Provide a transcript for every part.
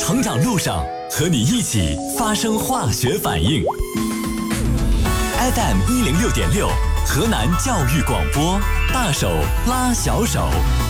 成长路上和你一起发生化学反应。FM 106.6，河南教育广播，大手拉小手。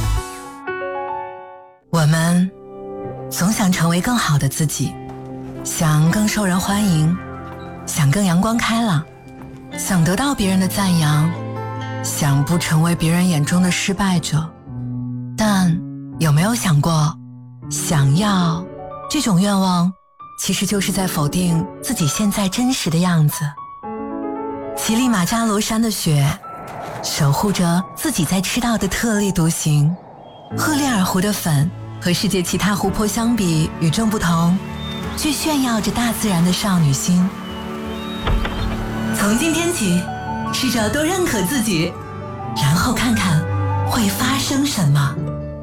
我们总想成为更好的自己，想更受人欢迎，想更阳光开朗，想得到别人的赞扬，想不成为别人眼中的失败者。但有没有想过，想要这种愿望其实就是在否定自己现在真实的样子。乞力马扎罗山的雪守护着自己在赤道的特立独行，赫列尔湖的粉和世界其他湖泊相比与众不同，却炫耀着大自然的少女心。从今天起，试着多认可自己，然后看看会发生什么。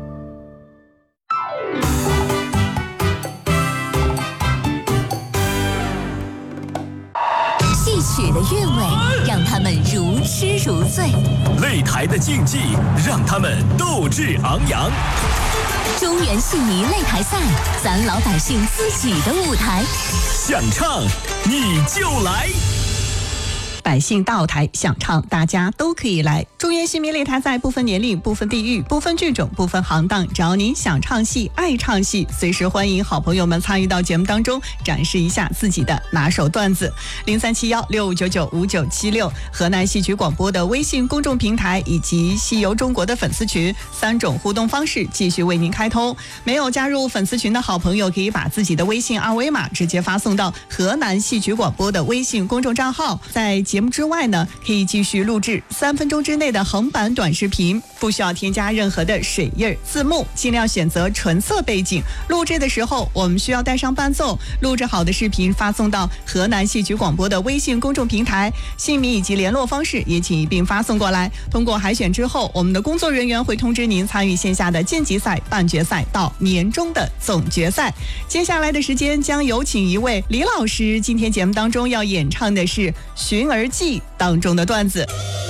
戏曲的韵味让他们如痴如醉， 擂台的竞技让他们斗志昂扬。 中原戏迷擂台赛，咱老百姓自己的舞台， 想唱你就来。 百姓到台想唱，大家都可以来。中原戏迷擂台赛不分年龄、不分地域、不分剧种、不分行当，只要您想唱戏、爱唱戏，随时欢迎好朋友们参与到节目当中，展示一下自己的拿手段子。0371659956，河南戏曲广播的微信公众平台以及戏游中国的粉丝群，3种互动方式继续为您开通。没有加入粉丝群的好朋友，可以把自己的微信二维码直接发送到河南戏曲广播的微信公众账号。在节目之外呢，可以继续录制3分钟之内的横版短视频，不需要添加任何的水印字幕，尽量选择纯色背景。录制的时候我们需要带上伴奏，录制好的视频发送到河南戏曲广播的微信公众平台，姓名以及联络方式也请一并发送过来。通过海选之后，我们的工作人员会通知您参与线下的晋级赛、半决赛到年终的总决赛。接下来的时间将有请一位李老师，今天节目当中要演唱的是《寻儿记》当中的段子。